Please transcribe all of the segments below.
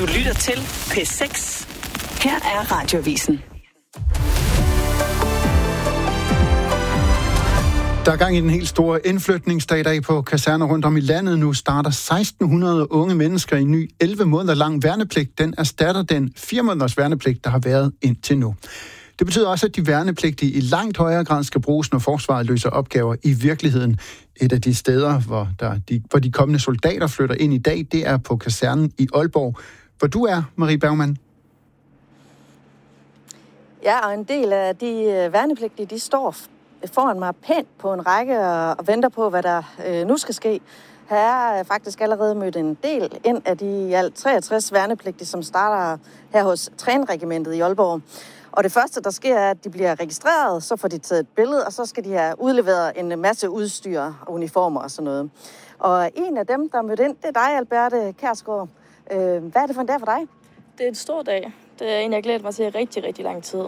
Du lytter til P6. Her er Radioavisen. Der er gang i den helt store indflytningsdag i dag på kaserner rundt om i landet. Nu starter 1600 unge mennesker i en ny 11 måneder lang værnepligt. Den erstatter den 4 måneders værnepligt, der har været indtil nu. Det betyder også, at de værnepligtige i langt højere grad skal bruges, når forsvaret løser opgaver i virkeligheden. Et af de steder, hvor de kommende soldater flytter ind i dag, det er på kasernen i Aalborg, hvor du er, Marie Bergmann. Ja, og en del af de værnepligtige, de står foran mig pænt på en række og venter på, hvad der nu skal ske. Her er faktisk allerede mødt en del ind af de i alt 63 værnepligtige, som starter her hos Trænregimentet i Aalborg. Og det første, der sker, er, at de bliver registreret, så får de taget et billede, og så skal de have udleveret en masse udstyr, uniformer og sådan noget. Og en af dem, der er mødt ind, det er dig, Alberte Kjærsgaard. Hvad er det for en dag for dig? Det er en stor dag. Det er en, jeg glæder mig til i rigtig, rigtig lang tid.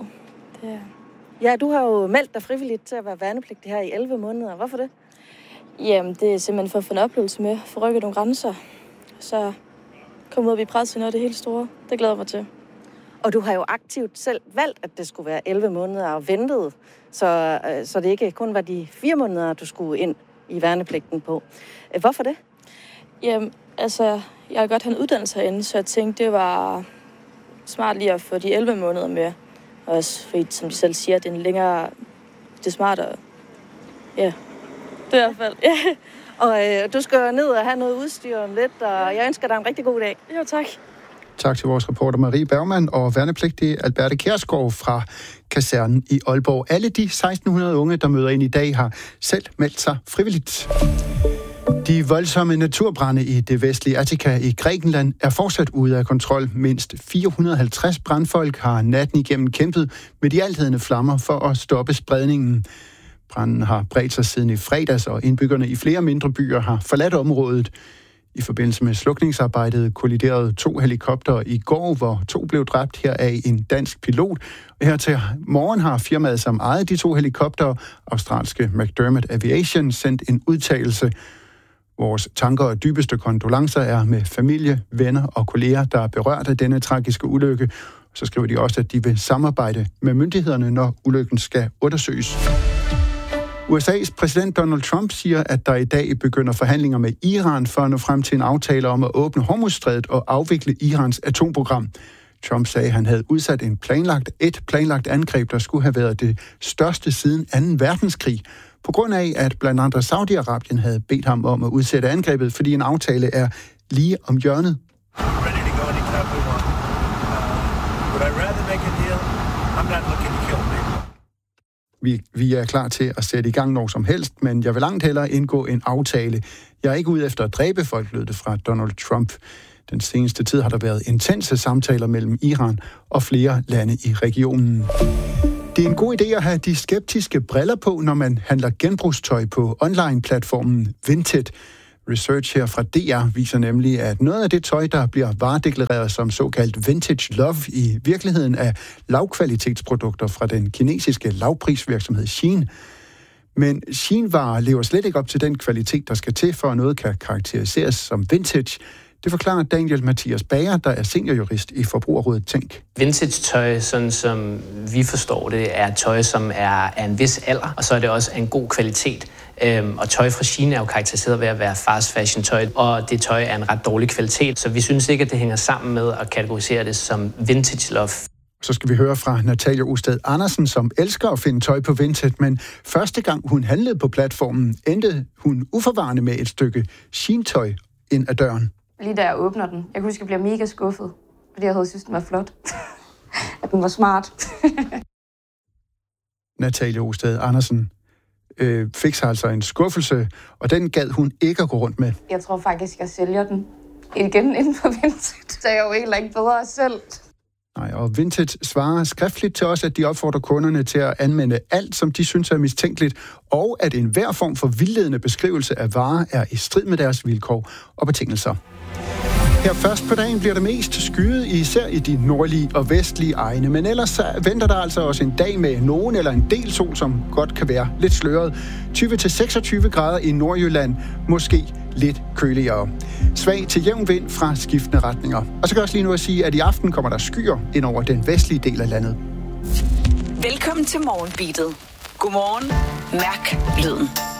Ja, du har jo meldt dig frivilligt til at være værnepligtig her i 11 måneder. Hvorfor det? Jamen, det er simpelthen for at få en oplevelse med, for at rykke nogle grænser. Så komme ud og blive presset til noget af det helt store. Det glæder jeg mig til. Og du har jo aktivt selv valgt, at det skulle være 11 måneder og ventet, så det ikke kun var de 4 måneder, du skulle ind i værnepligten på. Hvorfor det? Jamen, altså, jeg har godt have en uddannelse herinde, så jeg tænkte, det var smart lige at få de 11 måneder med. Også fordi, som de selv siger, det er en længere, det er smartere. Ja, det er i hvert fald. Ja. Og du skal ned og have noget udstyr om lidt, og jeg ønsker dig en rigtig god dag. Jo, tak. Tak til vores reporter Marie Bergmann og værnepligtige Alberte Kjærsgaard fra kasernen i Aalborg. Alle de 1600 unge, der møder ind i dag, har selv meldt sig frivilligt. De voldsomme naturbrande i det vestlige Attika i Grækenland er fortsat ude af kontrol. Mindst 450 brandfolk har natten igennem kæmpet med de althedende flammer for at stoppe spredningen. Branden har bredt sig siden i fredags, og indbyggerne i flere mindre byer har forladt området. I forbindelse med slukningsarbejdet kolliderede 2 helikoptere i går, hvor 2 blev dræbt, heraf en dansk pilot. Og her til morgen har firmaet, som ejede de 2 helikoptere, australske McDermott Aviation, sendt en udtalelse. Vores tanker og dybeste kondolencer er med familie, venner og kolleger, der er berørt af denne tragiske ulykke. Så skriver de også, at de vil samarbejde med myndighederne, når ulykken skal undersøges. USA's præsident Donald Trump siger, at der i dag begynder forhandlinger med Iran for at nå frem til en aftale om at åbne Hormuzstrædet og afvikle Irans atomprogram. Trump sagde, at han havde udsat et planlagt angreb, der skulle have været det største siden 2. verdenskrig, på grund af, at blandt andre Saudi-Arabien havde bedt ham om at udsætte angrebet, fordi en aftale er lige om hjørnet. Vi er klar til at sætte i gang når som helst, men jeg vil langt hellere indgå en aftale. Jeg er ikke ude efter at dræbe folk, lød det fra Donald Trump. Den seneste tid har der været intense samtaler mellem Iran og flere lande i regionen. Det er en god idé at have de skeptiske briller på, når man handler genbrugstøj på online-platformen Vinted. Research her fra DR viser nemlig, at noget af det tøj, der bliver varedeklareret som såkaldt vintage love, i virkeligheden er lavkvalitetsprodukter fra den kinesiske lavprisvirksomhed Shein. Men Shein-varer lever slet ikke op til den kvalitet, der skal til, for at noget kan karakteriseres som vintage. Det forklarer Daniel Mathias Bager, der er seniorjurist i Forbrugerrådet Tænk. Vintage-tøj, sådan som vi forstår det, er tøj, som er af en vis alder, og så er det også en god kvalitet. Og tøj fra Shein er jo karakteriseret ved at være fast fashion tøj, og det tøj er en ret dårlig kvalitet, så vi synes ikke, at det hænger sammen med at kategorisere det som vintage love. Så skal vi høre fra Natalia Usted Andersen, som elsker at finde tøj på Vinted, men første gang hun handlede på platformen, endte hun uforvarende med et stykke Shein-tøj ind ad døren. Lige da jeg åbner den, jeg kunne huske, at jeg bliver mega skuffet, fordi jeg havde synes, den var flot. At den var smart. Natalia Usted Andersen fik sig altså en skuffelse, og den gad hun ikke at gå rundt med. Jeg tror faktisk, jeg sælger den igen inden for Vinted. Så jeg er jo heller ikke bedre selv. Nej, og Vinted svarer skriftligt til os, at de opfordrer kunderne til at anmelde alt, som de synes er mistænkeligt, og at enhver form for vildledende beskrivelse af varer er i strid med deres vilkår og betingelser. Her først på dagen bliver det mest skyet, især i de nordlige og vestlige egne. Men ellers venter der altså også en dag med nogen eller en del sol, som godt kan være lidt sløret. 20-26 grader i Nordjylland, måske lidt køligere. Svag til jævn vind fra skiftende retninger. Og så kan jeg også lige nu at sige, at i aften kommer der skyer ind over den vestlige del af landet. Velkommen til Morgenbeatet. Godmorgen. Mærk lyden.